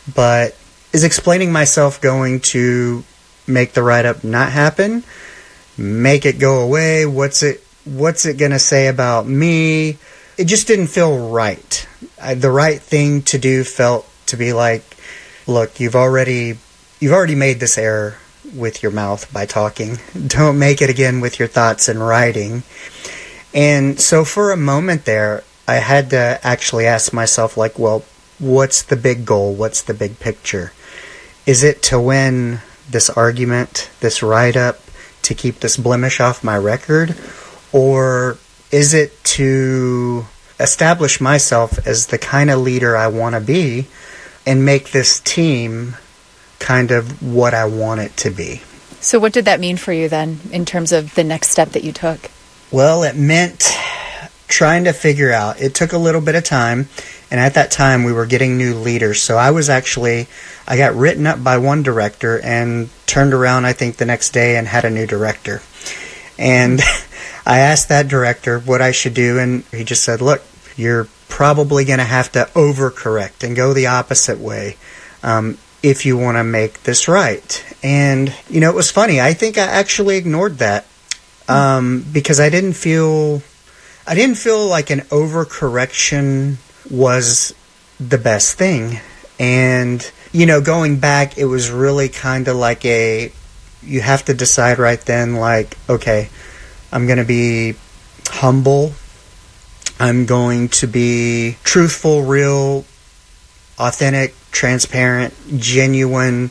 but is explaining myself going to make the write-up not happen? Make it go away? What's it going to say about me? It just didn't feel right. The right thing to do felt to be like, look, you've already made this error with your mouth by talking. Don't make it again with your thoughts and writing. And so for a moment there, I had to actually ask myself, like, well, what's the big goal? What's the big picture? Is it to win this argument, this write-up, to keep this blemish off my record? Or is it to establish myself as the kind of leader I want to be and make this team kind of what I want it to be? So what did that mean for you then in terms of the next step that you took? Well, it meant trying to figure out. It took a little bit of time, and at that time we were getting new leaders. So I got written up by one director and turned around, I think, the next day and had a new director. And I asked that director what I should do, and he just said, look, you're probably going to have to overcorrect and go the opposite way if you want to make this right. And, it was funny. I think I actually ignored that because I didn't feel like an overcorrection was the best thing. And, going back, it was really kind of like you have to decide right then, like, okay, I'm going to be humble. I'm going to be truthful, real, authentic, transparent, genuine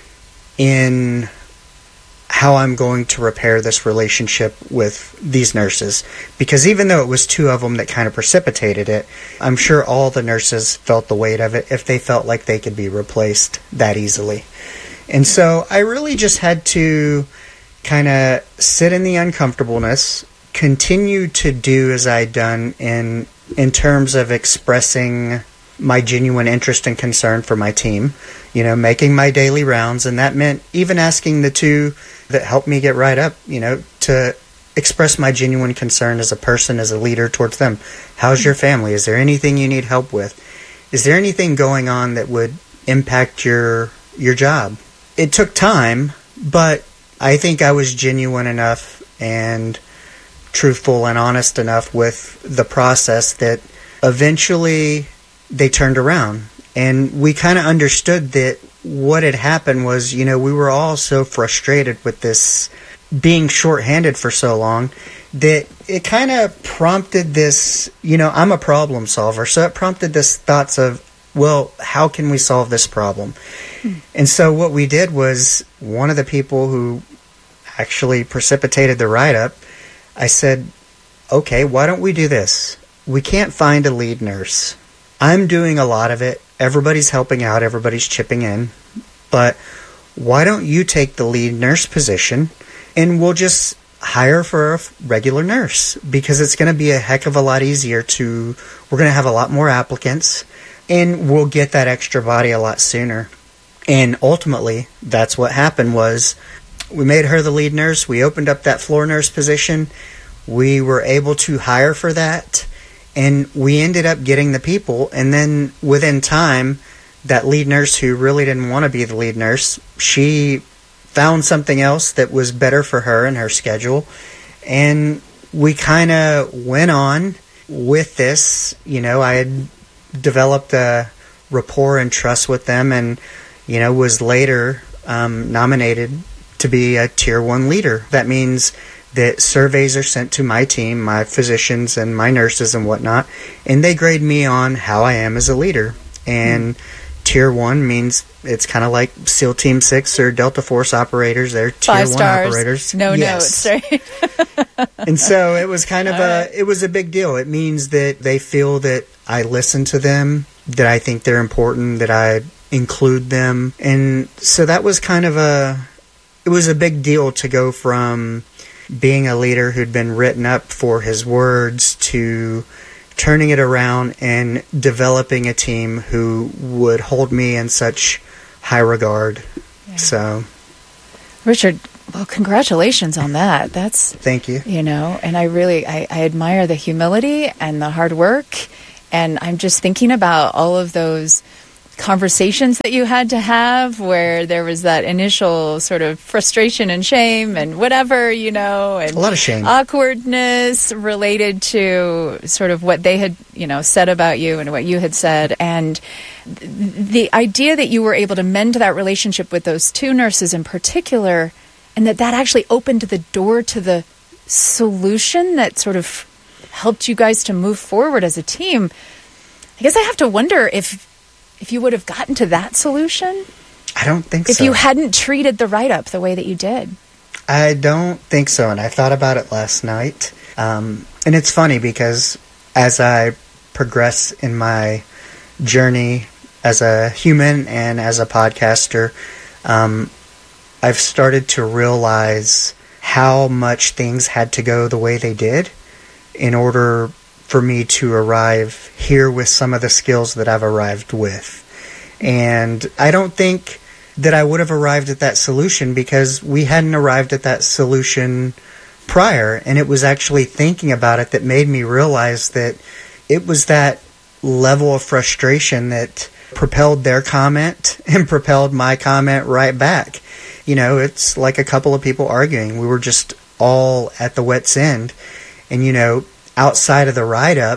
in how I'm going to repair this relationship with these nurses. Because even though it was two of them that kind of precipitated it, I'm sure all the nurses felt the weight of it if they felt like they could be replaced that easily. And so I really just had to kind of sit in the uncomfortableness, continue to do as I'd done in terms of expressing my genuine interest and concern for my team, making my daily rounds. And that meant even asking the two that helped me get right up, to express my genuine concern as a person, as a leader towards them. How's your family? Is there anything you need help with? Is there anything going on that would impact your job? It took time, but I think I was genuine enough and truthful and honest enough with the process that eventually they turned around. And we kind of understood that what had happened was, we were all so frustrated with this being shorthanded for so long that it kind of prompted this, I'm a problem solver. So it prompted this thoughts of, well, how can we solve this problem? And so what we did was, one of the people who actually precipitated the write-up, I said, okay, why don't we do this? We can't find a lead nurse. I'm doing a lot of it. Everybody's helping out. Everybody's chipping in. But why don't you take the lead nurse position and we'll just hire for a regular nurse, because it's going to be a heck of a lot easier we're going to have a lot more applicants and we'll get that extra body a lot sooner. And ultimately, that's what happened. Was we made her the lead nurse. We opened up that floor nurse position. We were able to hire for that, and we ended up getting the people. And then within time, that lead nurse who really didn't want to be the lead nurse, she found something else that was better for her and her schedule. And we kind of went on with this. I had developed a rapport and trust with them, and was later nominated to be a Tier 1 leader. That means that surveys are sent to my team, my physicians and my nurses and whatnot, and they grade me on how I am as a leader. And Tier 1 means it's kind of like SEAL Team 6 or Delta Force operators. They're Tier 1 operators. No notes, right? And so it was kind of it was a big deal. It means that they feel that I listen to them, that I think they're important, that I include them. And so that was kind of it was a big deal to go from being a leader who'd been written up for his words to turning it around and developing a team who would hold me in such high regard. Yeah. So, Richard, well, congratulations on that. Thank you. And I admire the humility and the hard work. And I'm just thinking about all of those conversations that you had to have where there was that initial sort of frustration and shame and whatever, and a lot of shame, awkwardness related to sort of what they had, said about you and what you had said. And the idea that you were able to mend that relationship with those two nurses in particular, and that actually opened the door to the solution that sort of helped you guys to move forward as a team. I guess I have to wonder if you would have gotten to that solution? I don't think so. If you hadn't treated the write-up the way that you did? I don't think so, and I thought about it last night. And it's funny because as I progress in my journey as a human and as a podcaster, I've started to realize how much things had to go the way they did in order for me to arrive here with some of the skills that I've arrived with. And I don't think that I would have arrived at that solution because we hadn't arrived at that solution prior. And it was actually thinking about it that made me realize that it was that level of frustration that propelled their comment and propelled my comment right back. It's like a couple of people arguing. We were just all at the wet's end. And, outside of the write-up,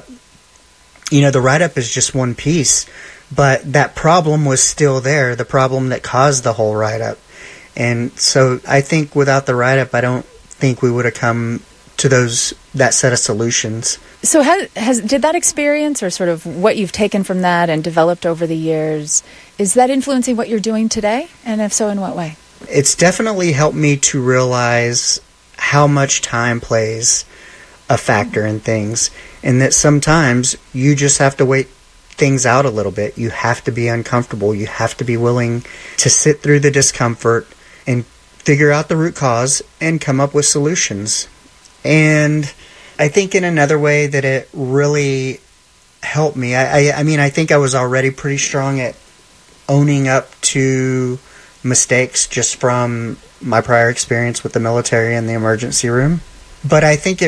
the write-up is just one piece, but that problem was still there, the problem that caused the whole write-up. And so I think without the write-up, I don't think we would have come to that set of solutions. So did that experience, or sort of what you've taken from that and developed over the years, is that influencing what you're doing today? And if so, in what way? It's definitely helped me to realize how much time plays a factor in things, and that sometimes you just have to wait things out a little bit. You have to be uncomfortable. You have to be willing to sit through the discomfort and figure out the root cause and come up with solutions. And I think in another way that it really helped me, I mean, I think I was already pretty strong at owning up to mistakes just from my prior experience with the military and the emergency room. But I think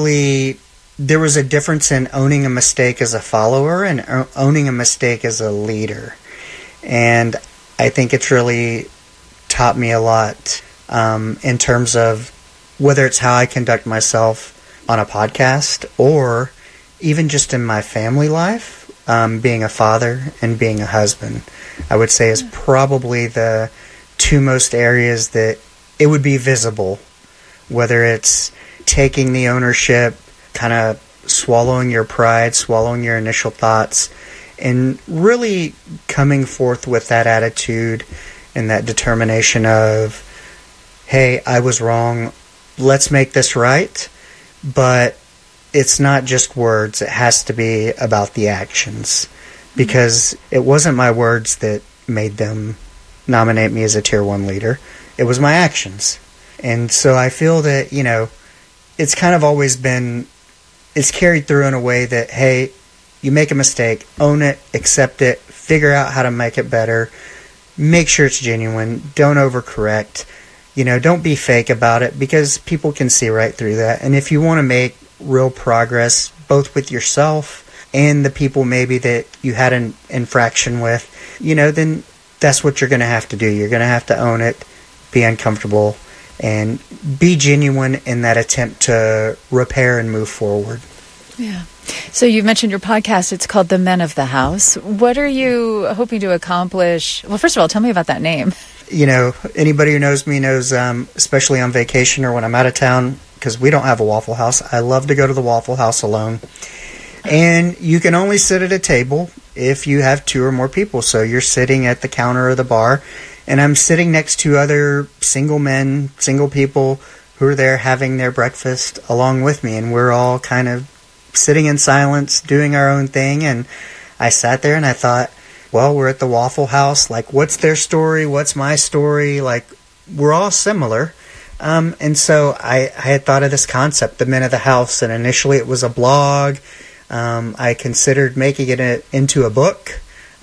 there was a difference in owning a mistake as a follower and owning a mistake as a leader. And I think it's really taught me a lot in terms of whether it's how I conduct myself on a podcast or even just in my family life, being a father and being a husband, I would say is probably the two most areas that it would be visible, whether it's taking the ownership, kind of swallowing your pride, swallowing your initial thoughts, and really coming forth with that attitude and that determination of, hey, I was wrong, let's make this right. But it's not just words, it has to be about the actions, because it wasn't my words that made them nominate me as a Tier 1 leader, it was my actions. And so I feel that, it's kind of always been, it's carried through in a way that, hey, you make a mistake, own it, accept it, figure out how to make it better, make sure it's genuine, don't overcorrect, don't be fake about it, because people can see right through that. And if you want to make real progress, both with yourself and the people maybe that you had an infraction with, then that's what you're going to have to do. You're going to have to own it, be uncomfortable, and be genuine in that attempt to repair and move forward. Yeah. So you mentioned your podcast. It's called The Men of the House. What are you hoping to accomplish? Well, first of all, tell me about that name. Anybody who knows me knows, especially on vacation or when I'm out of town, because we don't have a Waffle House, I love to go to the Waffle House alone. And you can only sit at a table if you have two or more people. So you're sitting at the counter of the bar, and I'm sitting next to other single men, single people who are there having their breakfast along with me. And we're all kind of sitting in silence, doing our own thing. And I sat there and I thought, well, we're at the Waffle House. Like, what's their story? What's my story? Like, we're all similar. And so I had thought of this concept, the Men of the House. And initially it was a blog. I considered making it into a book.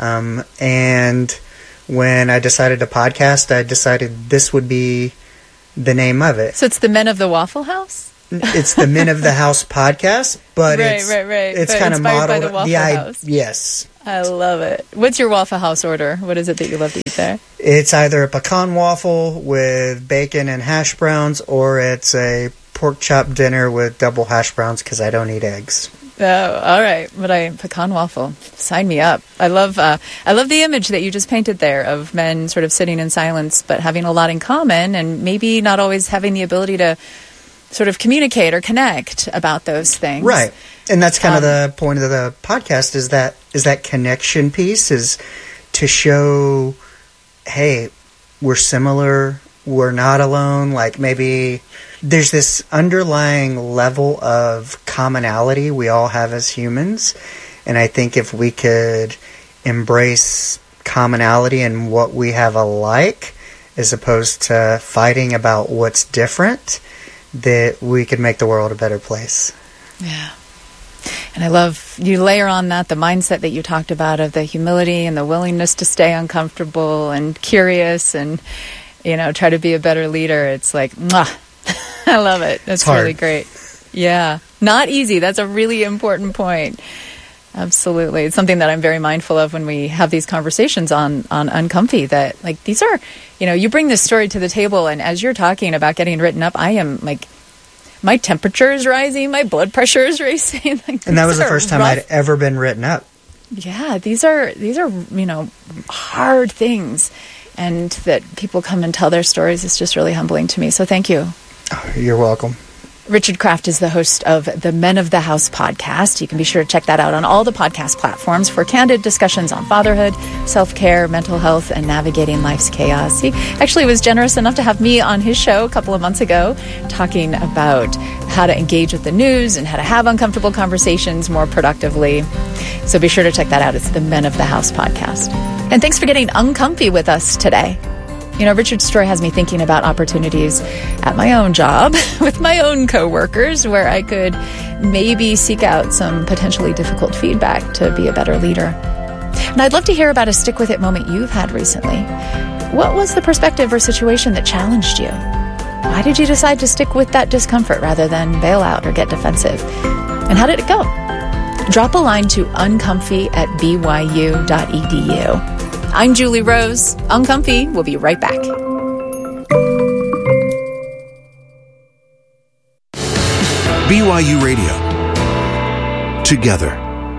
And when I decided to podcast, I decided this would be the name of it. So it's the Men of the Waffle House? It's the Men of the House podcast, but it's but kind of modeled by the Waffle House. Yes. I love it. What's your Waffle House order? What is it that you love to eat there? It's either a pecan waffle with bacon and hash browns, or it's a pork chop dinner with double hash browns because I don't eat eggs. Oh, all right. But pecan waffle. Sign me up. I love the image that you just painted there of men sort of sitting in silence, but having a lot in common, and maybe not always having the ability to sort of communicate or connect about those things. Right. And that's kind of the point of the podcast, is that connection piece, is to show, hey, we're similar, we're not alone. Like, maybe there's this underlying level of commonality we all have as humans. And I think if we could embrace commonality and what we have alike, as opposed to fighting about what's different, that we could make the world a better place. Yeah. And I love, you layer on that the mindset that you talked about of the humility and the willingness to stay uncomfortable and curious and, try to be a better leader. It's like, mwah. I love it. That's really great. Yeah. Not easy. That's a really important point. Absolutely. It's something that I'm very mindful of when we have these conversations on Uncomfy, that like these are, you bring this story to the table, and as you're talking about getting written up, I am like, my temperature is rising, my blood pressure is racing. And that was the first time I'd ever been written up. Yeah, these are hard things, and that people come and tell their stories is just really humbling to me. So thank you. Oh, you're welcome. Richard Kraft is the host of the Men of the House podcast. You can be sure to check that out on all the podcast platforms for candid discussions on fatherhood, self-care, mental health, and navigating life's chaos. He actually was generous enough to have me on his show a couple of months ago talking about how to engage with the news and how to have uncomfortable conversations more productively. So be sure to check that out. It's the Men of the House podcast. And thanks for getting uncomfy with us today. Richard's story has me thinking about opportunities at my own job with my own coworkers where I could maybe seek out some potentially difficult feedback to be a better leader. And I'd love to hear about a stick with it moment you've had recently. What was the perspective or situation that challenged you? Why did you decide to stick with that discomfort rather than bail out or get defensive? And how did it go? Drop a line to uncomfy@byu.edu. I'm Julie Rose. Uncomfy. We'll be right back. BYU Radio. Together.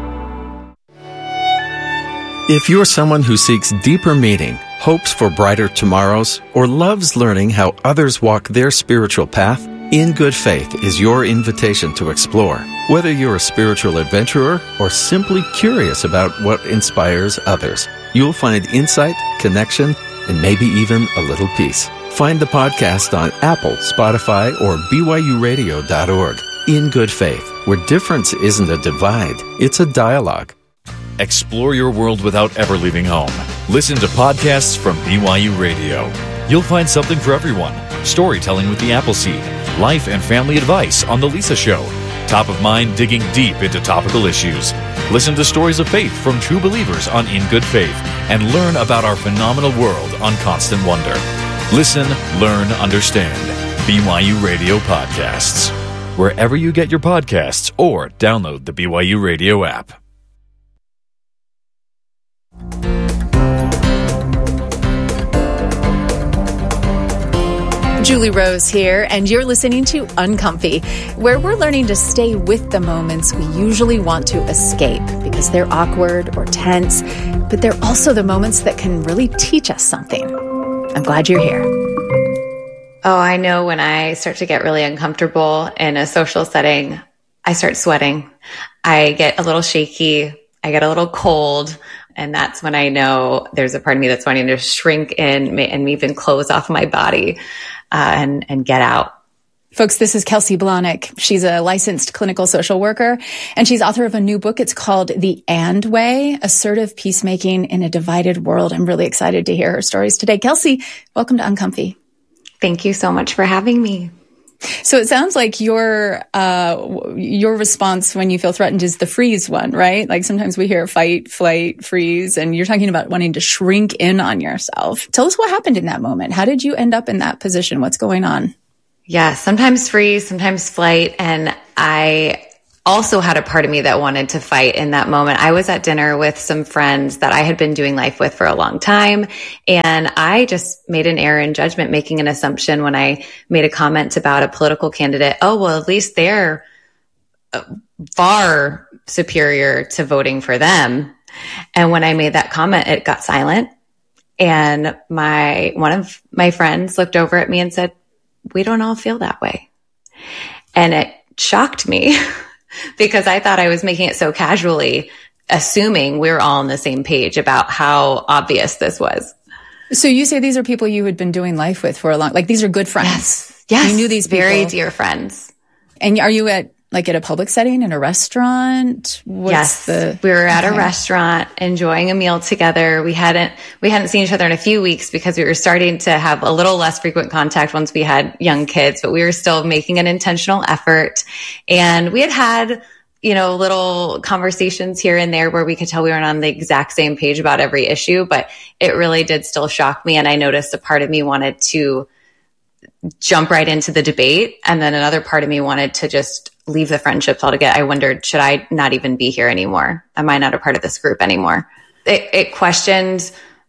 If you're someone who seeks deeper meaning, hopes for brighter tomorrows, or loves learning how others walk their spiritual path, In Good Faith is your invitation to explore. Whether you're a spiritual adventurer or simply curious about what inspires others, you'll find insight, connection, and maybe even a little peace. Find the podcast on Apple, Spotify, or BYURadio.org. In Good Faith, where difference isn't a divide, it's a dialogue. Explore your world without ever leaving home. Listen to podcasts from BYU Radio. You'll find something for everyone. Storytelling with the Appleseed, life and family advice on The Lisa Show, top of mind digging deep into topical issues. Listen to stories of faith from true believers on In Good Faith and learn about our phenomenal world on Constant Wonder. Listen, learn, understand. BYU Radio Podcasts. Wherever you get your podcasts or download the BYU Radio app. Julie Rose here, and you're listening to Uncomfy, where we're learning to stay with the moments we usually want to escape because they're awkward or tense, but they're also the moments that can really teach us something. I'm glad you're here. Oh, I know when I start to get really uncomfortable in a social setting, I start sweating. I get a little shaky. I get a little cold. And that's when I know there's a part of me that's wanting to shrink in and even close off my body and get out. Folks, this is Kelsey Blahnik. She's a licensed clinical social worker, and she's author of a new book. It's called The And Way, Assertive Peacemaking in a Divided World. I'm really excited to hear her stories today. Kelsey, welcome to Uncomfy. Thank you so much for having me. So it sounds like your response when you feel threatened is the freeze one, right? Like sometimes we hear fight, flight, freeze, and you're talking about wanting to shrink in on yourself. Tell us what happened in that moment. How did you end up in that position? What's going on? Yeah, sometimes freeze, sometimes flight. And I also had a part of me that wanted to fight in that moment. I was at dinner with some friends that I had been doing life with for a long time. And I just made an error in judgment, making an assumption when I made a comment about a political candidate. Oh, well, at least they're far superior to voting for them. And when I made that comment, it got silent. And one of my friends looked over at me and said, "We don't all feel that way." And it shocked me because I thought I was making it so casually, assuming we were all on the same page about how obvious this was. So you say these are people you had been doing life with for a long, like these are good friends. Yes. You knew these people. Very dear friends. And are you at a public setting, in a restaurant? Yes. We were at a restaurant enjoying a meal together. We hadn't seen each other in a few weeks because we were starting to have a little less frequent contact once we had young kids, but we were still making an intentional effort. And we had little conversations here and there where we could tell we weren't on the exact same page about every issue, but it really did still shock me. And I noticed a part of me wanted to jump right into the debate. And then another part of me wanted to just leave the friendships altogether. I wondered, should I not even be here anymore? Am I not a part of this group anymore? It questioned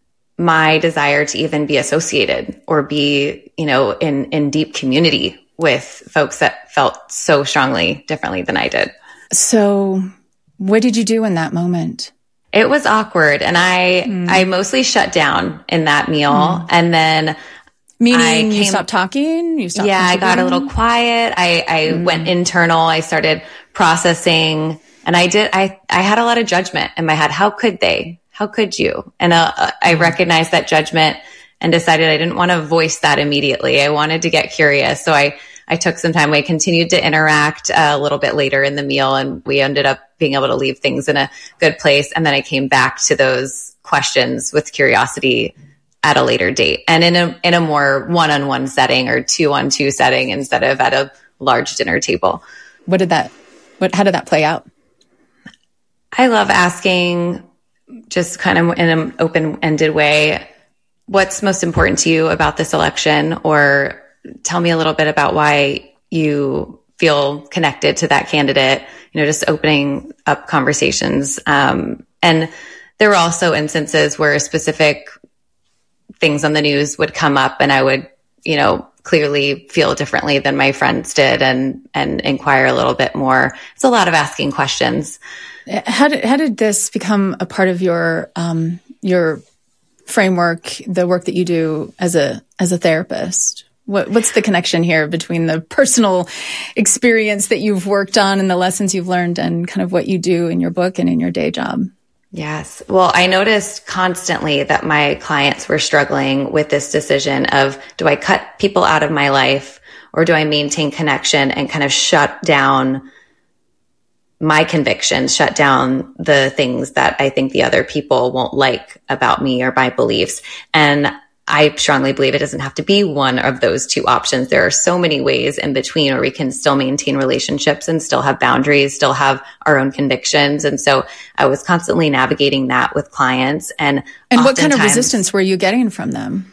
my desire to even be associated or be, in deep community with folks that felt so strongly differently than I did. So what did you do in that moment? It was awkward. And I mostly shut down in that meal. And then meaning you stopped talking? I got a little quiet. I went internal. I started processing, and I had a lot of judgment in my head. How could they? How could you? And I recognized that judgment and decided I didn't want to voice that immediately. I wanted to get curious. So I took some time. We continued to interact a little bit later in the meal, and we ended up being able to leave things in a good place. And then I came back to those questions with curiosity at a later date, and in a more one-on-one setting or two-on-two setting instead of at a large dinner table. How did that play out? I love asking, just kind of in an open-ended way, what's most important to you about this election? Or tell me a little bit about why you feel connected to that candidate, just opening up conversations. And there were also instances where specific things on the news would come up and I would, clearly feel differently than my friends did and inquire a little bit more. It's a lot of asking questions. How did this become a part of your framework, the work that you do as a therapist? What's the connection here between the personal experience that you've worked on and the lessons you've learned and kind of what you do in your book and in your day job? Yes. Well, I noticed constantly that my clients were struggling with this decision of, do I cut people out of my life or do I maintain connection and kind of shut down my convictions, shut down the things that I think the other people won't like about me or my beliefs? And I strongly believe it doesn't have to be one of those two options. There are so many ways in between where we can still maintain relationships and still have boundaries, still have our own convictions. And so I was constantly navigating that with clients. And what kind of resistance were you getting from them?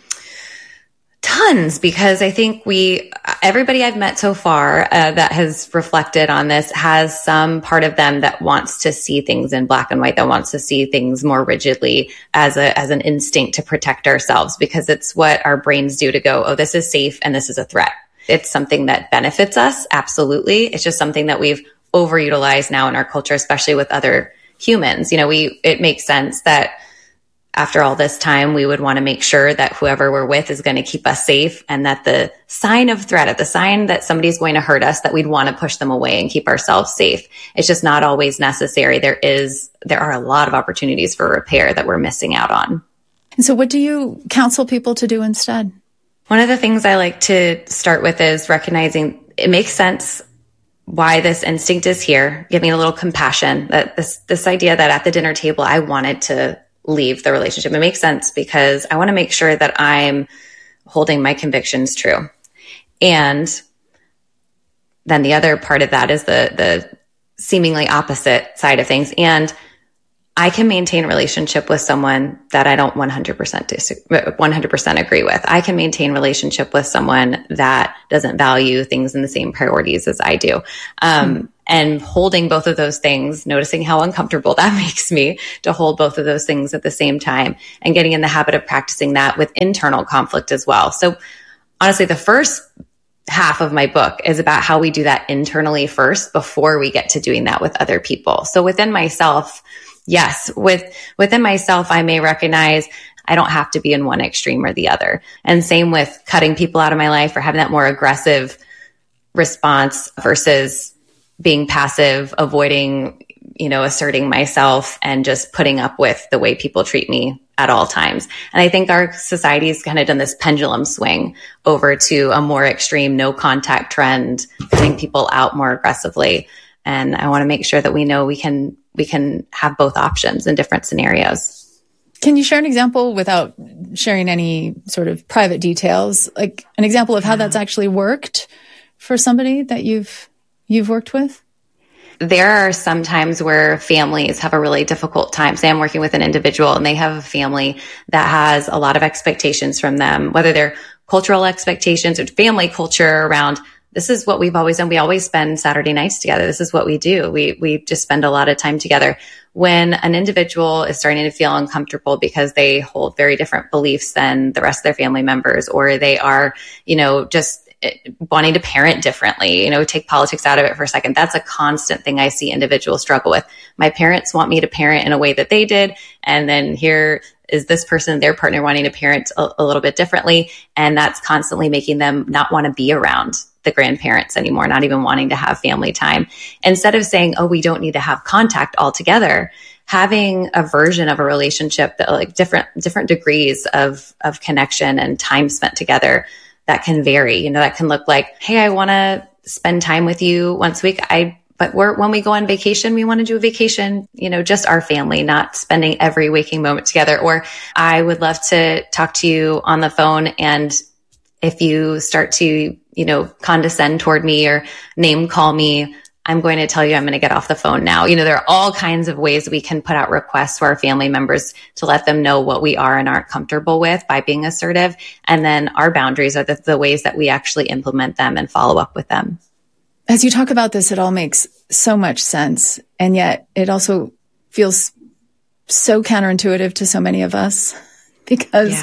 Tons, because I think everybody I've met so far that has reflected on this has some part of them that wants to see things in black and white, that wants to see things more rigidly as an instinct to protect ourselves, because it's what our brains do to go, oh, this is safe and this is a threat. It's something that benefits us. Absolutely. It's just something that we've overutilized now in our culture, especially with other humans. It makes sense that after all this time, we would want to make sure that whoever we're with is going to keep us safe, and that the sign of threat, at the sign that somebody's going to hurt us, that we'd want to push them away and keep ourselves safe. It's just not always necessary. There are a lot of opportunities for repair that we're missing out on. And so what do you counsel people to do instead? One of the things I like to start with is recognizing it makes sense why this instinct is here, giving a little compassion, that this idea that at the dinner table, I wanted to leave the relationship. It makes sense because I want to make sure that I'm holding my convictions true. And then the other part of that is the seemingly opposite side of things. And I can maintain a relationship with someone that I don't 100% agree with. I can maintain relationship with someone that doesn't value things in the same priorities as I do. And and holding both of those things, noticing how uncomfortable that makes me to hold both of those things at the same time, and getting in the habit of practicing that with internal conflict as well. So honestly, the first half of my book is about how we do that internally first before we get to doing that with other people. So within myself, yes, within myself, I may recognize I don't have to be in one extreme or the other. And same with cutting people out of my life or having that more aggressive response versus being passive, avoiding, asserting myself and just putting up with the way people treat me at all times. And I think our society's kind of done this pendulum swing over to a more extreme no contact trend, cutting people out more aggressively. And I want to make sure that we know we can have both options in different scenarios. Can you share an example without sharing any sort of private details, like an example of how that's actually worked for somebody that you've worked with? There are some times where families have a really difficult time. Say I'm working with an individual and they have a family that has a lot of expectations from them, whether they're cultural expectations or family culture around, this is what we've always done. We always spend Saturday nights together. This is what we do. We just spend a lot of time together. When an individual is starting to feel uncomfortable because they hold very different beliefs than the rest of their family members, or they are, just wanting to parent differently, take politics out of it for a second. That's a constant thing I see individuals struggle with. My parents want me to parent in a way that they did. And then here is this person, their partner, wanting to parent a little bit differently. And that's constantly making them not want to be around the grandparents anymore, not even wanting to have family time. Instead of saying, oh, we don't need to have contact altogether, having a version of a relationship that like different degrees of connection and time spent together that can vary. That can look like, hey, I want to spend time with you once a week. But when we go on vacation, we want to do a vacation, just our family, not spending every waking moment together. Or I would love to talk to you on the phone. And if you start to, condescend toward me or name call me, I'm going to tell you I'm going to get off the phone now. There are all kinds of ways we can put out requests to our family members to let them know what we are and aren't comfortable with by being assertive. And then our boundaries are the ways that we actually implement them and follow up with them. As you talk about this, it all makes so much sense. And yet it also feels so counterintuitive to so many of us because,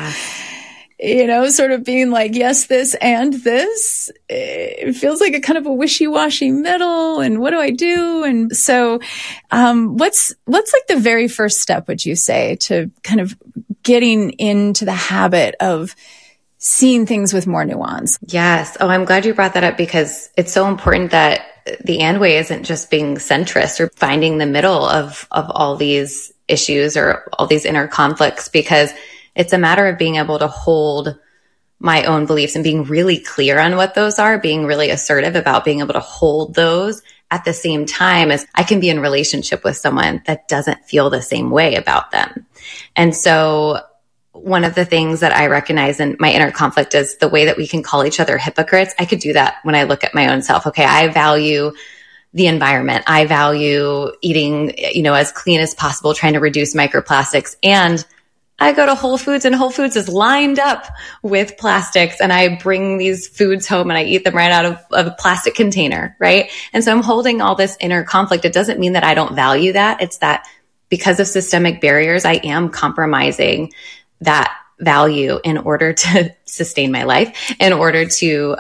sort of being like, yes, this and this, it feels like a kind of a wishy-washy middle. And what do I do? And so, what's like the very first step, would you say, to kind of getting into the habit of seeing things with more nuance? Yes. Oh, I'm glad you brought that up because it's so important that the and way isn't just being centrist or finding the middle of all these issues or all these inner conflicts, because it's a matter of being able to hold my own beliefs and being really clear on what those are, being really assertive about being able to hold those at the same time as I can be in relationship with someone that doesn't feel the same way about them. And so one of the things that I recognize in my inner conflict is the way that we can call each other hypocrites. I could do that when I look at my own self. Okay, I value the environment. I value eating, as clean as possible, trying to reduce microplastics. And I go to Whole Foods and Whole Foods is lined up with plastics, and I bring these foods home and I eat them right out of a plastic container, right? And so I'm holding all this inner conflict. It doesn't mean that I don't value that. It's that because of systemic barriers, I am compromising that value in order to sustain my life, in order to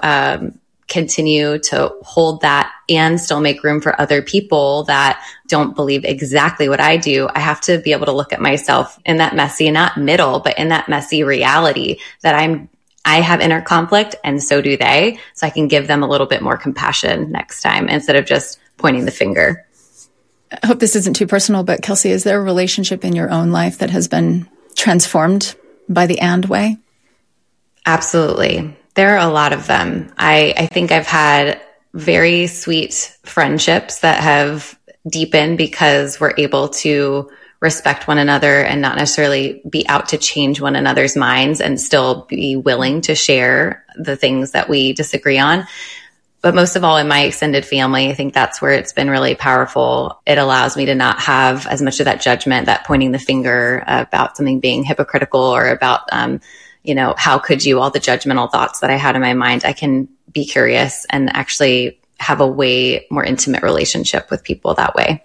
continue to hold that and still make room for other people that don't believe exactly what I do. I have to be able to look at myself in that messy, not middle, but in that messy reality that I have inner conflict and so do they. So I can give them a little bit more compassion next time instead of just pointing the finger. I hope this isn't too personal, but Kelsey, is there a relationship in your own life that has been transformed by the and way? Absolutely. There are a lot of them. I think I've had very sweet friendships that have deepened because we're able to respect one another and not necessarily be out to change one another's minds and still be willing to share the things that we disagree on. But most of all, in my extended family, I think that's where it's been really powerful. It allows me to not have as much of that judgment, that pointing the finger about something being hypocritical or about, how could you, all the judgmental thoughts that I had in my mind. I can be curious and actually have a way more intimate relationship with people that way.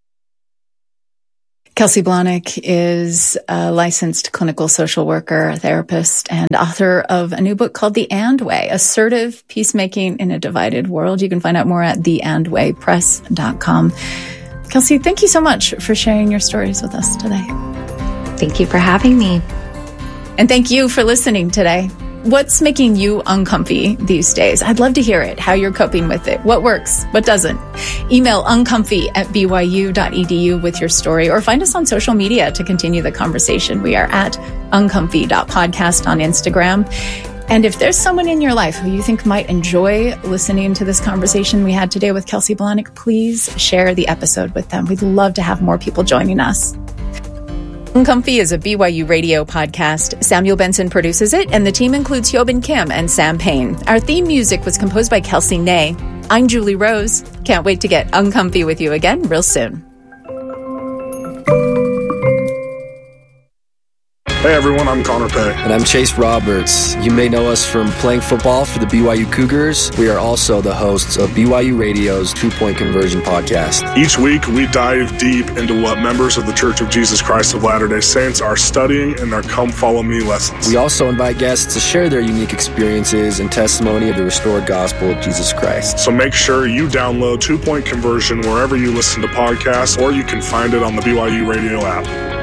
Kelsey Blahnik is a licensed clinical social worker, therapist, and author of a new book called The And Way, Assertive Peacemaking in a Divided World. You can find out more at theandwaypress.com. Kelsey, thank you so much for sharing your stories with us today. Thank you for having me. And thank you for listening today. What's making you uncomfy these days? I'd love to hear it, how you're coping with it. What works? What doesn't? Email uncomfy@byu.edu with your story, or find us on social media to continue the conversation. We are at uncomfy.podcast on Instagram. And if there's someone in your life who you think might enjoy listening to this conversation we had today with Kelsey Blahnik, please share the episode with them. We'd love to have more people joining us. Uncomfy is a BYU radio podcast. Samuel Benson produces it, and the team includes Hyobin Kim and Sam Payne. Our theme music was composed by Kelsey Ney. I'm Julie Rose. Can't wait to get uncomfy with you again real soon. Hey everyone, I'm Connor Pay. And I'm Chase Roberts. You may know us from playing football for the BYU Cougars. We are also the hosts of BYU Radio's 2-Point Conversion podcast. Each week, we dive deep into what members of the Church of Jesus Christ of Latter-day Saints are studying in their Come Follow Me lessons. We also invite guests to share their unique experiences and testimony of the restored gospel of Jesus Christ. So make sure you download 2-Point Conversion wherever you listen to podcasts, or you can find it on the BYU Radio app.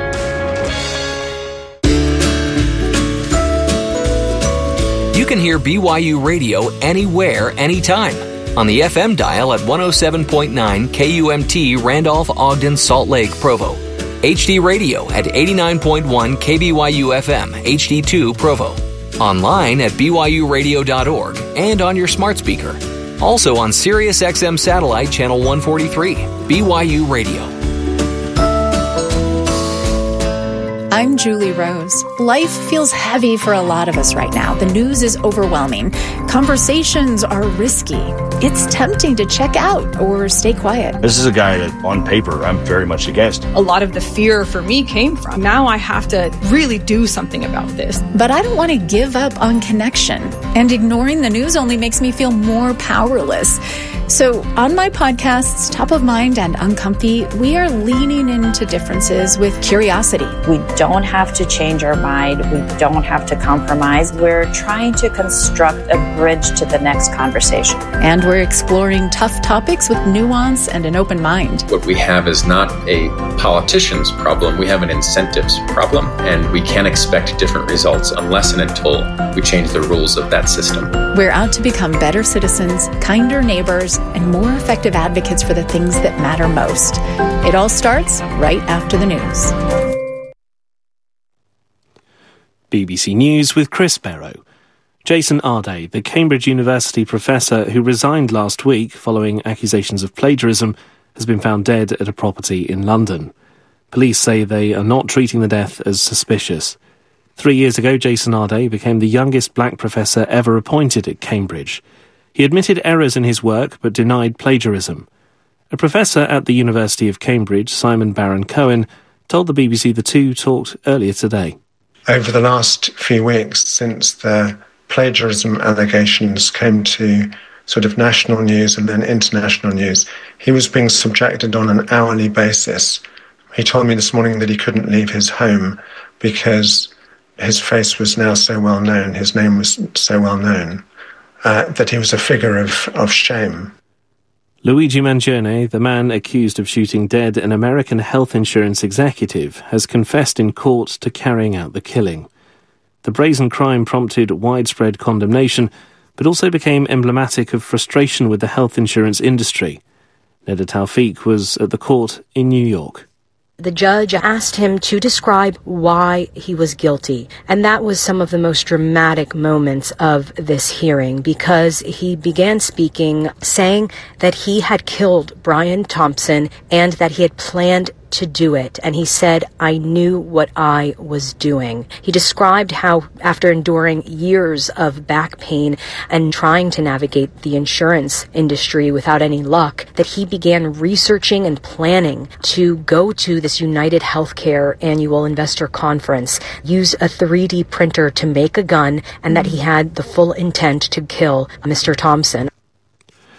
You can hear BYU Radio anywhere, anytime. On the FM dial at 107.9 KUMT Randolph-Ogden Salt Lake Provo. HD Radio at 89.1 KBYU FM HD2 Provo. Online at byuradio.org and on your smart speaker. Also on Sirius XM Satellite Channel 143. BYU Radio. I'm Julie Rose. Life feels heavy for a lot of us right now. The news is overwhelming. Conversations are risky. It's tempting to check out or stay quiet. This is a guy that, on paper, I'm very much against. A lot of the fear for me came from, now I have to really do something about this. But I don't want to give up on connection. And ignoring the news only makes me feel more powerless. So on my podcasts, Top of Mind and Uncomfy, we are leaning into differences with curiosity. We don't have to change our mind. We don't have to compromise. We're trying to construct a bridge to the next conversation. And we're exploring tough topics with nuance and an open mind. What we have is not a politician's problem. We have an incentives problem, and we can't expect different results unless and until we change the rules of that system. We're out to become better citizens, kinder neighbors, and more effective advocates for the things that matter most. It all starts right after the news. BBC News with Chris Barrow. Jason Arday, the Cambridge University professor who resigned last week following accusations of plagiarism, has been found dead at a property in London. Police say they are not treating the death as suspicious. 3 years ago, Jason Arday became the youngest black professor ever appointed at Cambridge. He admitted errors in his work but denied plagiarism. A professor at the University of Cambridge, Simon Barron-Cohen, told the BBC the two talked earlier today. Over the last few weeks, since the plagiarism allegations came to sort of national news and then international news, he was being subjected on an hourly basis. He told me this morning that he couldn't leave his home because his face was now so well known, his name was so well known, that he was a figure of shame. Luigi Mangione, the man accused of shooting dead an American health insurance executive, has confessed in court to carrying out the killing. The brazen crime prompted widespread condemnation, but also became emblematic of frustration with the health insurance industry. Neda Tawfiq was at the court in New York. The judge asked him to describe why he was guilty, and that was some of the most dramatic moments of this hearing, because he began speaking, saying that he had killed Brian Thompson and that he had planned to do it. And he said, "I knew what I was doing." He described how, after enduring years of back pain and trying to navigate the insurance industry without any luck, that he began researching and planning to go to this United Healthcare annual investor conference, use a 3D printer to make a gun, and that he had the full intent to kill Mr. Thompson.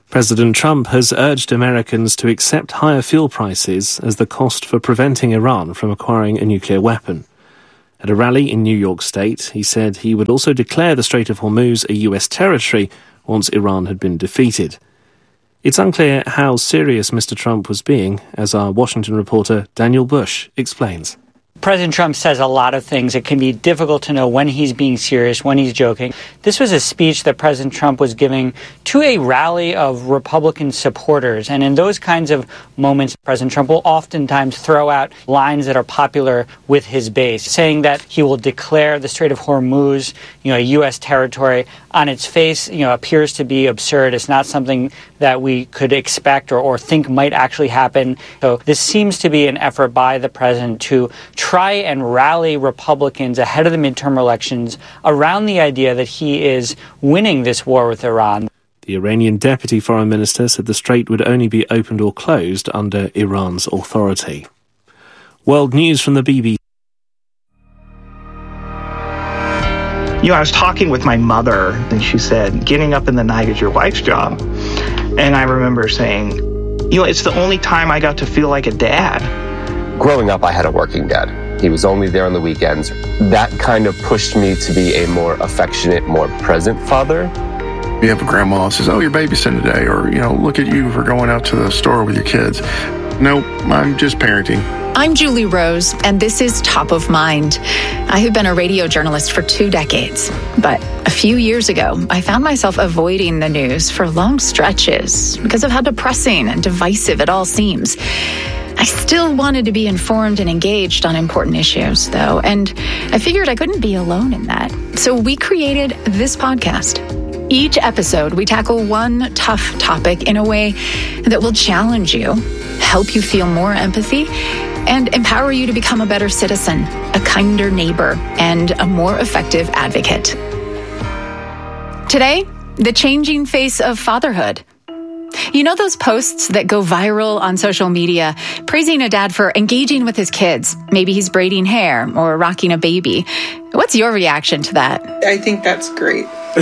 President Trump has urged Americans to accept higher fuel prices as the cost for preventing Iran from acquiring a nuclear weapon. At a rally in New York State, he said he would also declare the Strait of Hormuz a US territory once Iran had been defeated. It's unclear how serious Mr. Trump was being, as our Washington reporter Daniel Bush explains. President Trump says a lot of things. It can be difficult to know when he's being serious, when he's joking. This was a speech that President Trump was giving to a rally of Republican supporters. And in those kinds of moments, President Trump will oftentimes throw out lines that are popular with his base, saying that he will declare the Strait of Hormuz, a U.S. territory. On its face, appears to be absurd. It's not something that we could expect or think might actually happen. So this seems to be an effort by the president to try and rally Republicans ahead of the midterm elections around the idea that he is winning this war with Iran. The Iranian deputy foreign minister said the strait would only be opened or closed under Iran's authority. World news from the BBC. I was talking with my mother, and she said, getting up in the night is your wife's job. And I remember saying, it's the only time I got to feel like a dad. Growing up, I had a working dad. He was only there on the weekends. That kind of pushed me to be a more affectionate, more present father. You have a grandma that says, you're babysitting today, or, look at you for going out to the store with your kids. Nope, I'm just parenting. I'm Julie Rose, and this is Top of Mind. I have been a radio journalist for 2 decades, but a few years ago, I found myself avoiding the news for long stretches because of how depressing and divisive it all seems. I still wanted to be informed and engaged on important issues, though, and I figured I couldn't be alone in that. So we created this podcast. Each episode, we tackle one tough topic in a way that will challenge you, help you feel more empathy, and empower you to become a better citizen, a kinder neighbor, and a more effective advocate. Today, the changing face of fatherhood. Those posts that go viral on social media praising a dad for engaging with his kids? Maybe he's braiding hair or rocking a baby. What's your reaction to that? I think that's great.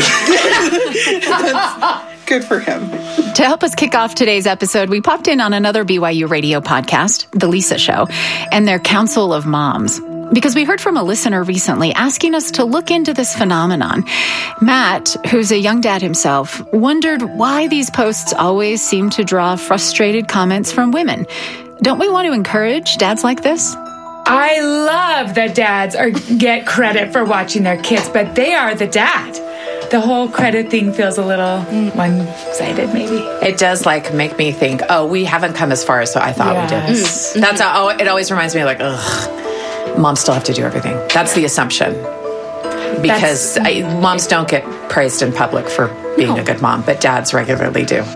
That's good for him. To help us kick off today's episode, we popped in on another BYU radio podcast, The Lisa Show, and their Council of Moms. Because we heard from a listener recently asking us to look into this phenomenon. Matt, who's a young dad himself, wondered why these posts always seem to draw frustrated comments from women. Don't we want to encourage dads like this? I love that dads get credit for watching their kids, but they are the dad. The whole credit thing feels a little one-sided, maybe. It does make me think, we haven't come as far as I thought we did. That's it always reminds me moms still have to do everything. That's the assumption. Because moms don't get praised in public for being a good mom, but dads regularly do.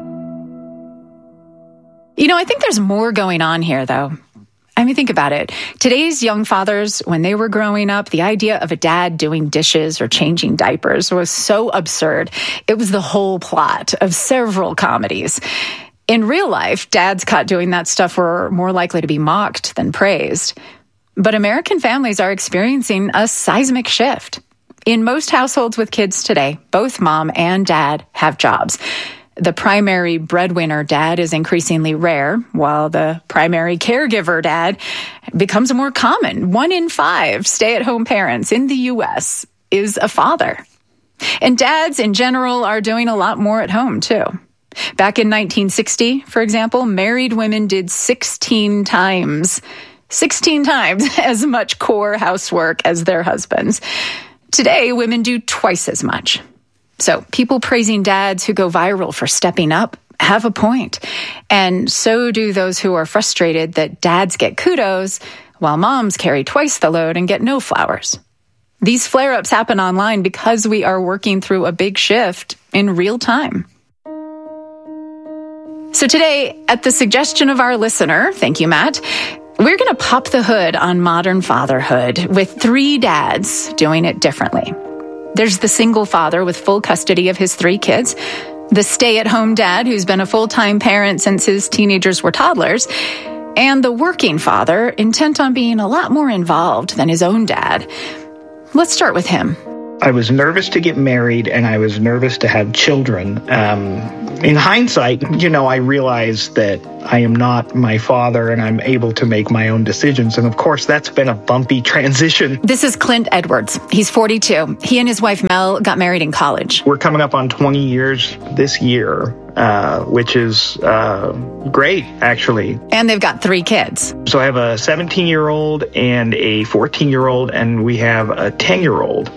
I think there's more going on here, though. I mean, think about it. Today's young fathers, when they were growing up, the idea of a dad doing dishes or changing diapers was so absurd. It was the whole plot of several comedies. In real life, dads caught doing that stuff were more likely to be mocked than praised. But American families are experiencing a seismic shift. In most households with kids today, both mom and dad have jobs. The primary breadwinner dad is increasingly rare, while the primary caregiver dad becomes more common. 1 in 5 stay-at-home parents in the U.S. is a father. And dads in general are doing a lot more at home, too. Back in 1960, for example, married women did 16 times as much core housework as their husbands. Today, women do twice as much. So people praising dads who go viral for stepping up have a point. And so do those who are frustrated that dads get kudos while moms carry twice the load and get no flowers. These flare-ups happen online because we are working through a big shift in real time. So today, at the suggestion of our listener, thank you, Matt, we're going to pop the hood on modern fatherhood with 3 dads doing it differently. There's the single father with full custody of his 3 kids, the stay-at-home dad who's been a full-time parent since his teenagers were toddlers, and the working father intent on being a lot more involved than his own dad. Let's start with him. I was nervous to get married, and I was nervous to have children. In hindsight, I realized that I am not my father, and I'm able to make my own decisions. And of course, that's been a bumpy transition. This is Clint Edwards. He's 42. He and his wife, Mel, got married in college. We're coming up on 20 years this year, which is great, actually. And they've got 3 kids. So I have a 17-year-old and a 14-year-old, and we have a 10-year-old.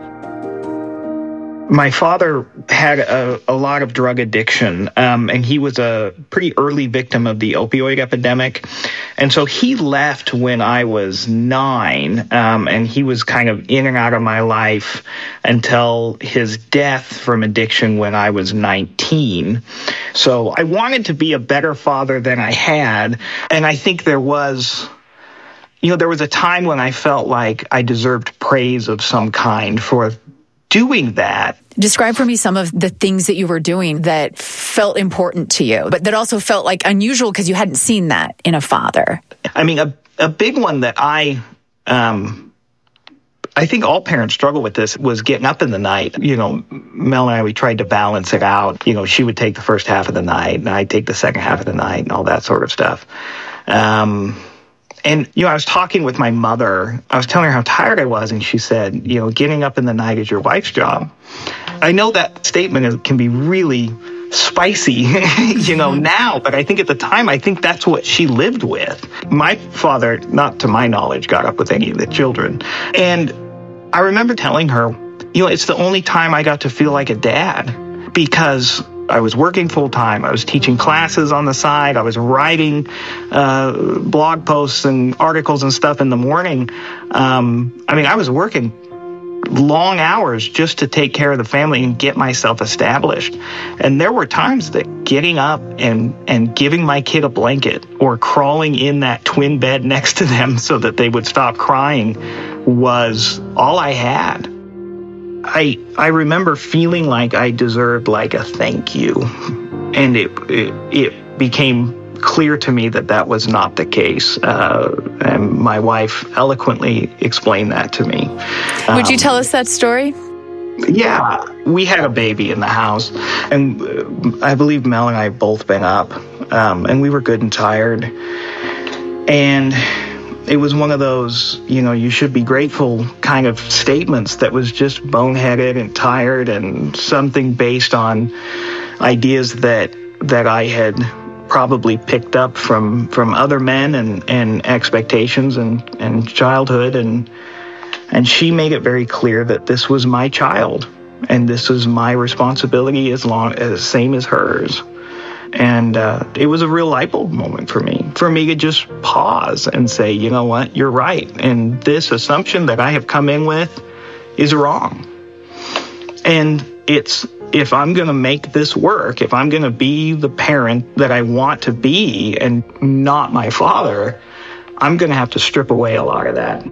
My father had a lot of drug addiction, and he was a pretty early victim of the opioid epidemic. And so he left when I was 9, and he was kind of in and out of my life until his death from addiction when I was 19. So I wanted to be a better father than I had, and I think there was a time when I felt like I deserved praise of some kind for doing that. Describe for me some of the things that you were doing that felt important to you, but that also felt like unusual because you hadn't seen that in a father. I mean, a big one that I think all parents struggle with this was getting up in the night. Mel and I, we tried to balance it out. She would take the first half of the night and I'd take the second half of the night and all that sort of stuff. And, I was talking with my mother. I was telling her how tired I was, and she said, getting up in the night is your wife's job. I know that statement can be really spicy, now, but I think at the time, I think that's what she lived with. My father, not to my knowledge, got up with any of the children. And I remember telling her, it's the only time I got to feel like a dad, because I was working full time. I was teaching classes on the side. I was writing blog posts and articles and stuff in the morning. I was working long hours just to take care of the family and get myself established. And there were times that getting up and giving my kid a blanket or crawling in that twin bed next to them so that they would stop crying was all I had. I remember feeling like I deserved like a thank you, and it became clear to me that was not the case, and my wife eloquently explained that to me. Would you tell us that story? Yeah, we had a baby in the house, and I believe Mel and I have both been up, and we were good and tired, and it was one of those, you should be grateful kind of statements that was just boneheaded and tired and something based on ideas that I had probably picked up from other men and expectations and childhood. And she made it very clear that this was my child and this was my responsibility as same as hers. And it was a real light bulb moment for me to just pause and say, you know what, you're right. And this assumption that I have come in with is wrong. And if I'm going to make this work, if I'm going to be the parent that I want to be and not my father, I'm going to have to strip away a lot of that.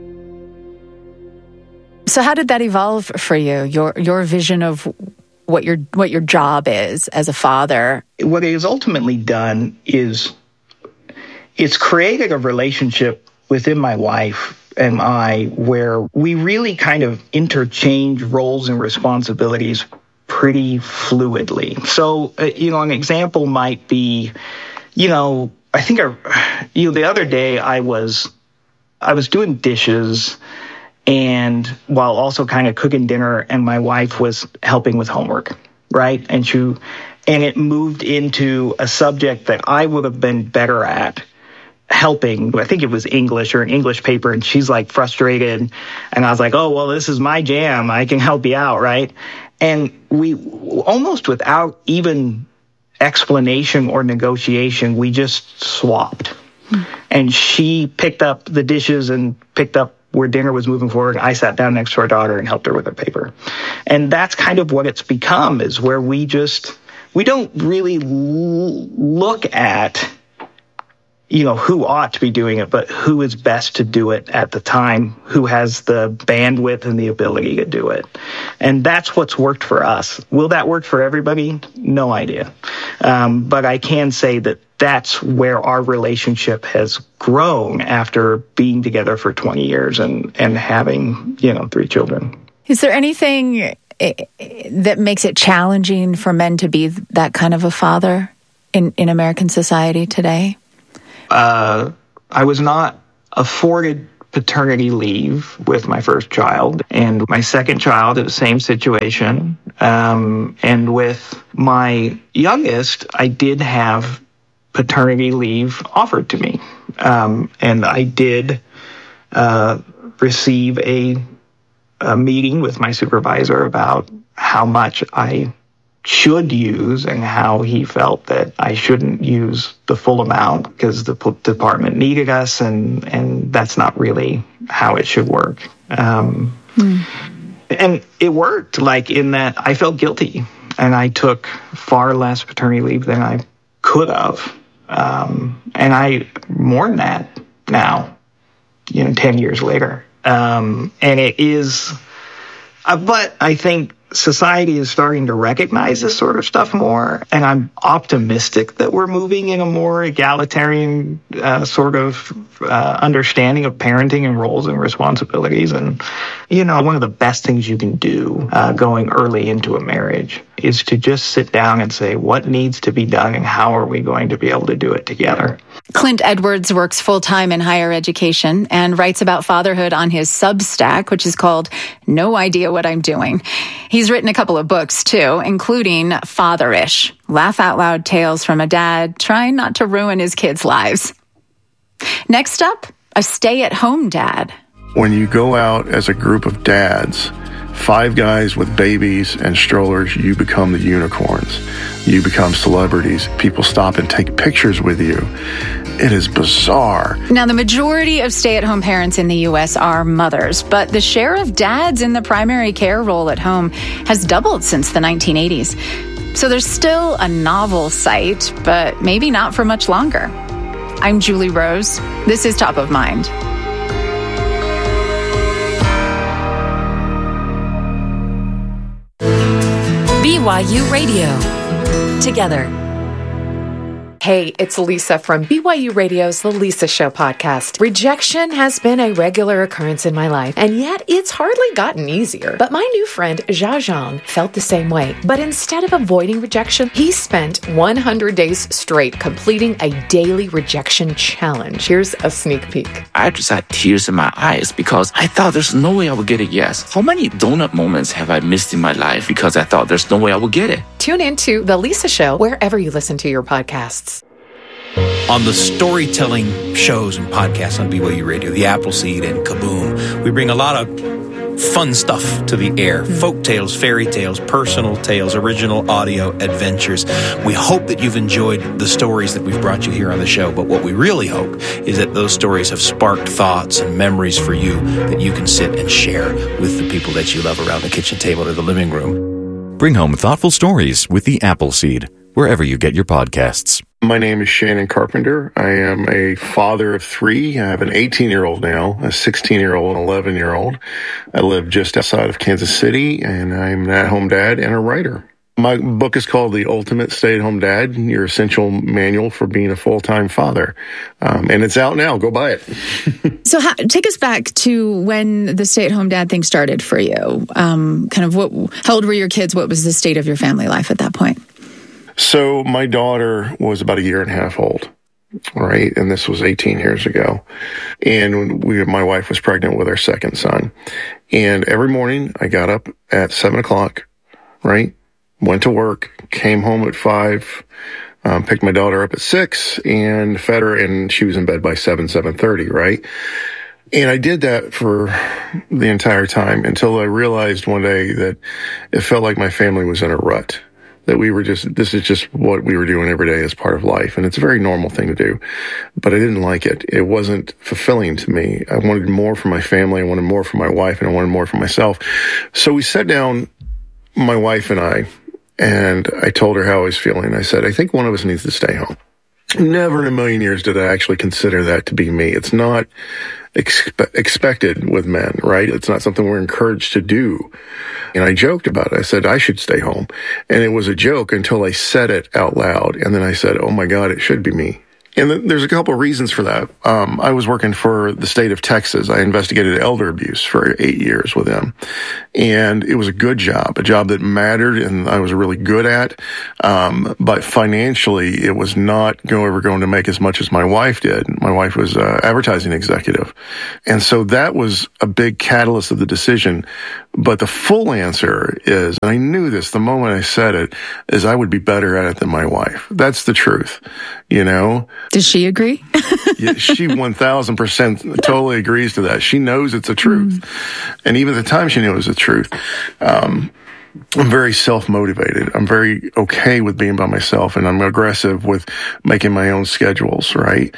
So how did that evolve for you, your vision of what your job is as a father? What it has ultimately done is it's created a relationship within my wife and I where we really kind of interchange roles and responsibilities pretty fluidly. So, an example might be, I think, the other day I was doing dishes and while also kind of cooking dinner, and my wife was helping with homework, right? And it moved into a subject that I would have been better at helping. I think it was English or an English paper, and she's like frustrated. And I was like, oh, well, this is my jam. I can help you out, right? And we almost without even explanation or negotiation, we just swapped. And she picked up the dishes and picked up where dinner was moving forward. I sat down next to our daughter and helped her with her paper. And that's kind of what it's become, is where we don't really look at, who ought to be doing it, but who is best to do it at the time, who has the bandwidth and the ability to do it. And that's what's worked for us. Will that work for everybody? No idea. But I can say that that's where our relationship has grown after being together for 20 years and having, 3 children. Is there anything that makes it challenging for men to be that kind of a father in American society today? I was not afforded paternity leave with my first child, and my second child in the same situation. And with my youngest, I did have paternity leave offered to me. And I did receive a meeting with my supervisor about how much I should use and how he felt that I shouldn't use the full amount because the department needed us, and that's not really how it should work. And it worked, like in that I felt guilty and I took far less paternity leave than I could have. And I mourn that now, 10 years later. And it is, but I think society is starting to recognize this sort of stuff more, and I'm optimistic that we're moving in a more egalitarian sort of understanding of parenting and roles and responsibilities. And, one of the best things you can do going early into a marriage is to just sit down and say, what needs to be done and how are we going to be able to do it together? Clint Edwards works full-time in higher education and writes about fatherhood on his Substack, which is called No Idea What I'm Doing. He's written a couple of books, too, including Fatherish, laugh-out-loud tales from a dad trying not to ruin his kids' lives. Next up, a stay-at-home dad. When you go out as a group of dads, 5 guys with babies and strollers, you become the unicorns. You become celebrities. People stop and take pictures with you. It is bizarre. Now, the majority of stay-at-home parents in the U.S. are mothers, but the share of dads in the primary care role at home has doubled since the 1980s. So there's still a novel sight, but maybe not for much longer. I'm Julie Rose. This is Top of Mind. BYU Radio. Together. Hey, it's Lisa from BYU Radio's The Lisa Show podcast. Rejection has been a regular occurrence in my life, and yet it's hardly gotten easier. But my new friend, Jia Zhang, felt the same way. But instead of avoiding rejection, he spent 100 days straight completing a daily rejection challenge. Here's a sneak peek. I just had tears in my eyes because I thought there's no way I would get a yes. How many donut moments have I missed in my life because I thought there's no way I would get it? Tune into The Lisa Show wherever you listen to your podcasts. On the storytelling shows and podcasts on BYU Radio, The Appleseed and Kaboom, we bring a lot of fun stuff to the air. Folk tales, fairy tales, personal tales, original audio adventures. We hope that you've enjoyed the stories that we've brought you here on the show, but what we really hope is that those stories have sparked thoughts and memories for you that you can sit and share with the people that you love around the kitchen table or the living room. Bring home thoughtful stories with The Appleseed, wherever you get your podcasts. My name is Shannon Carpenter. I am a father of 3. I have an 18-year-old now, a 16-year-old, and an 11-year-old. I live just outside of Kansas City, and I'm an at-home dad and a writer. My book is called The Ultimate Stay-at-Home Dad, Your Essential Manual for Being a Full-Time Father. And it's out now. Go buy it. So take us back to when the stay-at-home dad thing started for you. How old were your kids? What was the state of your family life at that point? So my daughter was about a year and a half old, right? And this was 18 years ago. And my wife was pregnant with our second son. And every morning I got up at 7 o'clock, right? Went to work, came home at 5, picked my daughter up at 6 and fed her, and she was in bed by 7:30, right? And I did that for the entire time until I realized one day that it felt like my family was in a rut. That this is just what we were doing every day as part of life. And it's a very normal thing to do, but I didn't like it. It wasn't fulfilling to me. I wanted more for my family. I wanted more for my wife, and I wanted more for myself. So we sat down, my wife and I told her how I was feeling. I said, I think one of us needs to stay home. Never in a million years did I actually consider that to be me. It's not expected with men, right? It's not something we're encouraged to do. And I joked about it. I said, I should stay home. And it was a joke until I said it out loud. And then I said, oh my God, it should be me. And there's a couple of reasons for that. I was working for the state of Texas. I investigated elder abuse for 8 years with them. And it was a good job, a job that mattered and I was really good at. But financially, it was not ever going to make as much as my wife did. My wife was an advertising executive. And so that was a big catalyst of the decision. But the full answer is, and I knew this the moment I said it, is I would be better at it than my wife. That's the truth, you know? Does she agree? Yeah, she 1,000% totally agrees to that. She knows it's the truth. And even at the time she knew it was the truth. I'm very self-motivated. I'm very okay with being by myself, and I'm aggressive with making my own schedules, right?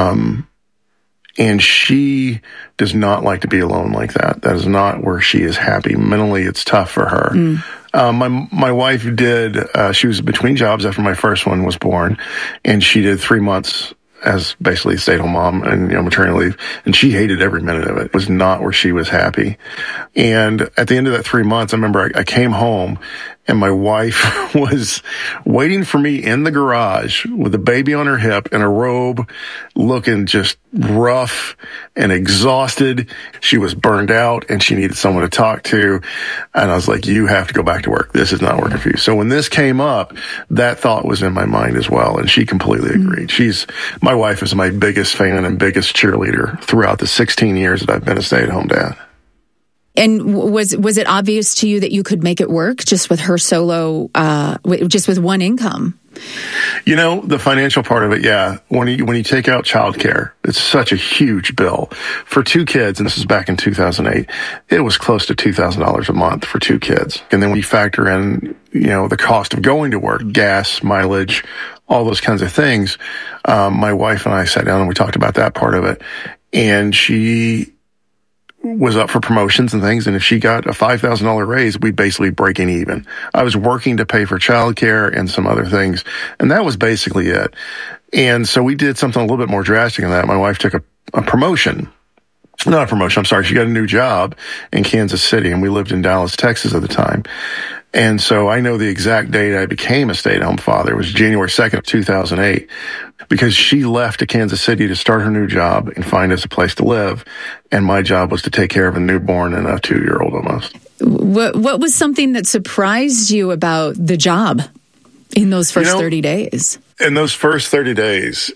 And she does not like to be alone like that. That is not where she is happy. Mentally, it's tough for her. My wife did, she was between jobs after my first one was born, and she did 3 months as basically a stay-at-home mom and maternity leave, and she hated every minute of it. It was not where she was happy. And at the end of that 3 months, I remember I came home, and my wife was waiting for me in the garage with a baby on her hip and a robe, looking just rough and exhausted. She was burned out and she needed someone to talk to. And I was like, you have to go back to work. This is not working for you. So when this came up, that thought was in my mind as well. And she completely agreed. My wife is my biggest fan and biggest cheerleader throughout the 16 years that I've been a stay-at-home dad. And was it obvious to you that you could make it work just with her solo, just with one income? You know, the financial part of it, yeah. When you take out childcare, it's such a huge bill. For 2 kids, and this is back in 2008, it was close to $2,000 a month for 2 kids. And then when you factor in, the cost of going to work, gas, mileage, all those kinds of things, my wife and I sat down and we talked about that part of it. And she was up for promotions and things, and if she got a $5,000 raise, we'd basically breaking even. I was working to pay for childcare and some other things, and that was basically it. And so we did something a little bit more drastic than that. My wife took a promotion. Not a promotion, I'm sorry. She got a new job in Kansas City, and we lived in Dallas, Texas at the time. And so I know the exact date I became a stay-at-home father. It was January 2nd, 2008, because she left to Kansas City to start her new job and find us a place to live. And my job was to take care of a newborn and a 2-year-old almost. What was something that surprised you about the job in those first 30 days? In those first 30 days,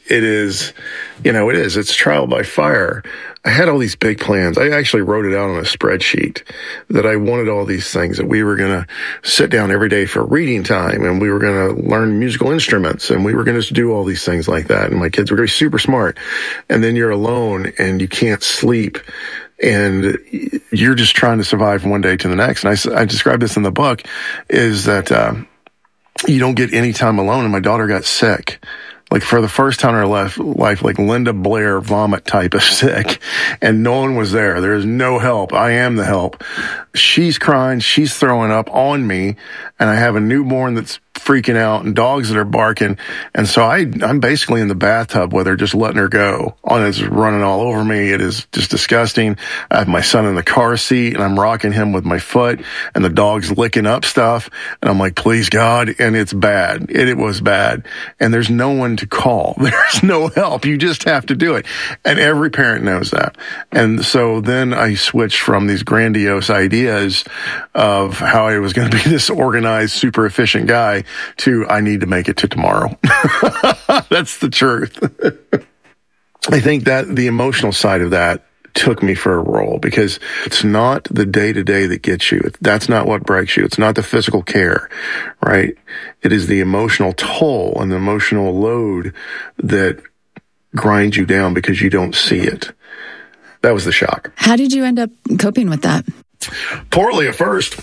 it's trial by fire. I had all these big plans. I actually wrote it out on a spreadsheet that I wanted all these things, that we were going to sit down every day for reading time, and we were going to learn musical instruments, and we were going to do all these things like that. And my kids were going to be super smart. And then you're alone and you can't sleep, and you're just trying to survive one day to the next. And I describe this in the book, is that you don't get any time alone. And my daughter got sick. Like for the first time in her life, like Linda Blair vomit type of sick, and no one was there. There is no help. I am the help. She's crying. She's throwing up on me, and I have a newborn that's freaking out and dogs that are barking. And so I'm basically in the bathtub with her, just letting her go. And it's running all over me. It is just disgusting. I have my son in the car seat, and I'm rocking him with my foot, and the dog's licking up stuff. And I'm like, please God. And it's bad. It was bad. And there's no one to call. There's no help. You just have to do it. And every parent knows that. And so then I switched from these grandiose ideas of how I was going to be this organized, super efficient guy to I need to make it to tomorrow. That's the truth. I think that the emotional side of that took me for a role, because it's not the day-to-day that gets you. That's not what breaks you. It's not the physical care, right? It is the emotional toll and the emotional load that grinds you down because you don't see it. That was the shock. How did you end up coping with that? Poorly at first.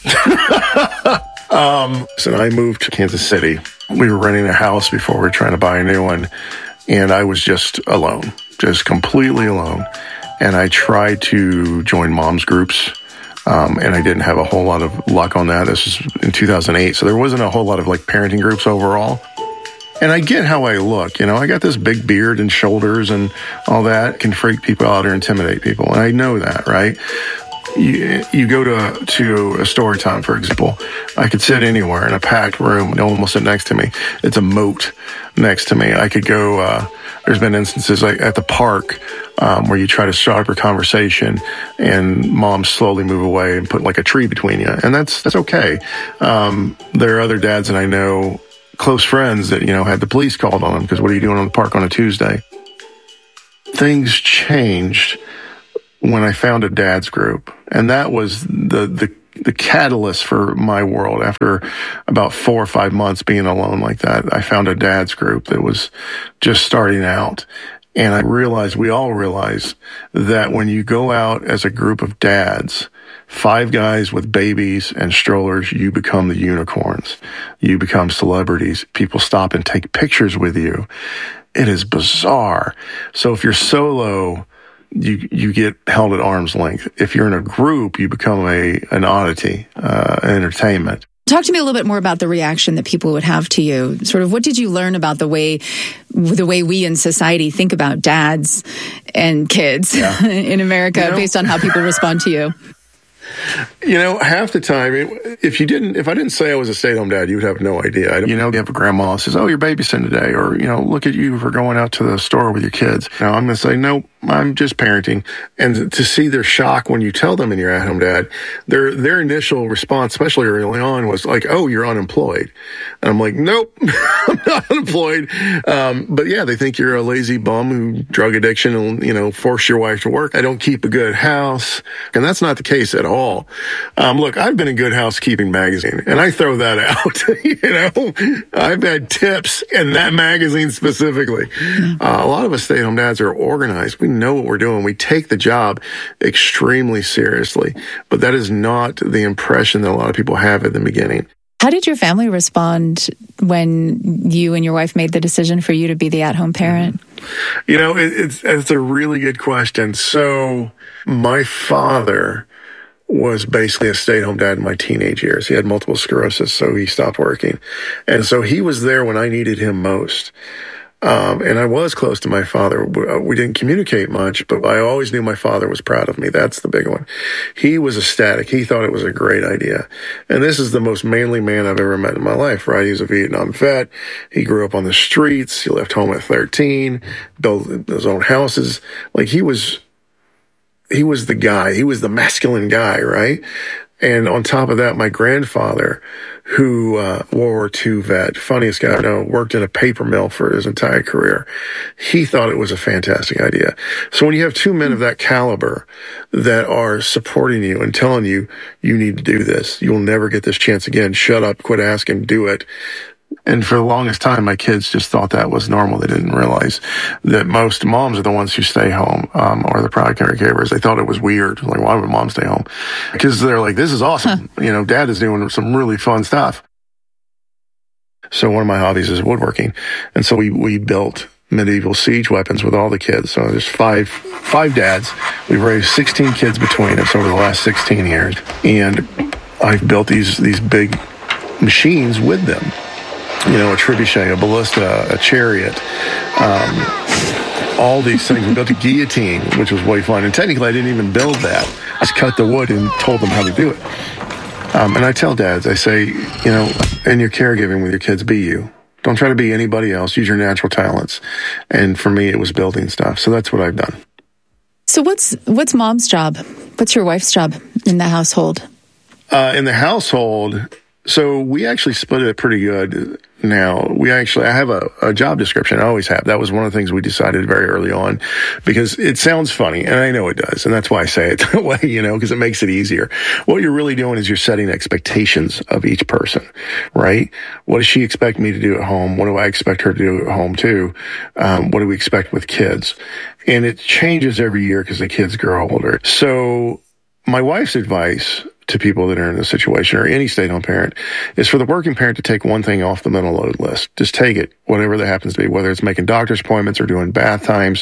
So I moved to Kansas City. We were renting a house before we were trying to buy a new one, and I was just alone, just completely alone. And I tried to join moms groups, and I didn't have a whole lot of luck on that. This was in 2008, so there wasn't a whole lot of parenting groups overall. And I get how I look, I got this big beard and shoulders and all that can freak people out or intimidate people, and I know that, right? You go to a story time, for example. I could sit anywhere in a packed room. No one will sit next to me. It's a moat next to me. I could go, there's been instances like at the park where you try to start up a conversation and moms slowly move away and put like a tree between you. And that's okay. There are other dads that I know, close friends that, had the police called on them because what are you doing on the park on a Tuesday? Things changed when I found a dad's group. And that was the catalyst for my world. After about 4 or 5 months being alone like that, I found a dad's group that was just starting out. And I realized, we all realized, that when you go out as a group of dads, 5 guys with babies and strollers, you become the unicorns. You become celebrities. People stop and take pictures with you. It is bizarre. So if you're solo, you get held at arm's length. If you're in a group, you become an oddity, an entertainment. Talk to me a little bit more about the reaction that people would have to you. Sort of, what did you learn about the way we in society think about dads and kids in America based on how people respond to you? Half the time, if I didn't say I was a stay-at-home dad, you would have no idea. You have a grandma that says, "Oh, you're babysitting today," or "Look at you for going out to the store with your kids." I'm going to say, "No, I'm just parenting." And to see their shock when you tell them and you're at-home dad, their initial response, especially early on, was like, "Oh, you're unemployed." And I'm like, "Nope, I'm not unemployed." But yeah, they think you're a lazy bum who drug addiction will, force your wife to work. I don't keep a good house, and that's not the case at all. Look, I've been in Good Housekeeping magazine, and I throw that out. I've had tips in that magazine specifically. A lot of us stay-at-home dads are organized. We know what we're doing. We take the job extremely seriously, but that is not the impression that a lot of people have at the beginning. How did your family respond when you and your wife made the decision for you to be the at-home parent? It's a really good question. So my father was basically a stay-at-home dad in my teenage years. He had multiple sclerosis, so he stopped working. And so he was there when I needed him most. And I was close to my father. We didn't communicate much, but I always knew my father was proud of me. That's the big one. He was ecstatic. He thought it was a great idea. And this is the most manly man I've ever met in my life, right? He was a Vietnam vet. He grew up on the streets. He left home at 13, built his own houses. Like he was the guy. He was the masculine guy, right? And on top of that, my grandfather, who, World War II vet, funniest guy I know, worked in a paper mill for his entire career. He thought it was a fantastic idea. So when you have 2 men of that caliber that are supporting you and telling you, you need to do this, you'll never get this chance again, shut up, quit asking, do it. And for the longest time, my kids just thought that was normal. They didn't realize that most moms are the ones who stay home, or the primary caregivers. They thought it was weird. Like, why would mom stay home? Because they're like, this is awesome. Dad is doing some really fun stuff. So one of my hobbies is woodworking. And so we built medieval siege weapons with all the kids. So there's five dads. We've raised 16 kids between us over the last 16 years. And I've built these big machines with them. A trebuchet, a ballista, a chariot, all these things. We built a guillotine, which was way fun. And technically, I didn't even build that. I just cut the wood and told them how to do it. And I tell dads, I say, in your caregiving with your kids, be you. Don't try to be anybody else. Use your natural talents. And for me, it was building stuff. So that's what I've done. So what's mom's job? What's your wife's job in the household? In the household... So we actually split it pretty good now. I have a job description. I always have. That was one of the things we decided very early on because it sounds funny, and I know it does, and that's why I say it that way, because it makes it easier. What you're really doing is you're setting expectations of each person, right? What does she expect me to do at home? What do I expect her to do at home too? What do we expect with kids? And it changes every year because the kids grow older. So my wife's advice to people that are in this situation, or any stay-at-home parent, is for the working parent to take one thing off the mental load list. Just take it, whatever that happens to be, whether it's making doctor's appointments or doing bath times,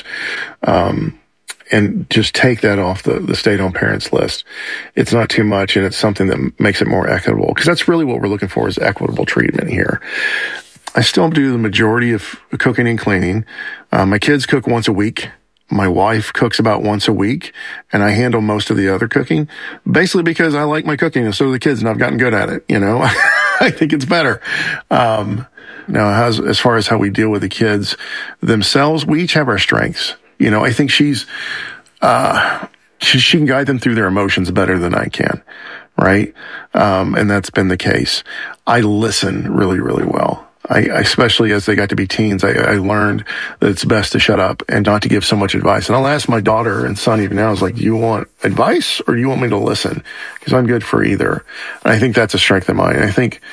and just take that off the stay-at-home parents list. It's not too much, and it's something that makes it more equitable, because that's really what we're looking for, is equitable treatment here. I still do the majority of cooking and cleaning. My kids cook once a week. My wife cooks about once a week, and I handle most of the other cooking, basically because I like my cooking, and so do the kids, and I've gotten good at it, you know. I think it's better. Now, as far as how we deal with the kids themselves, we each have our strengths. You know, I think she can guide them through their emotions better than I can, right? And that's been the case. I listen really, really well. I especially as they got to be teens, I learned that it's best to shut up and not to give so much advice. And I'll ask my daughter and son even now, is like, do you want advice or do you want me to listen? Because I'm good for either. And I think that's a strength of mine. I think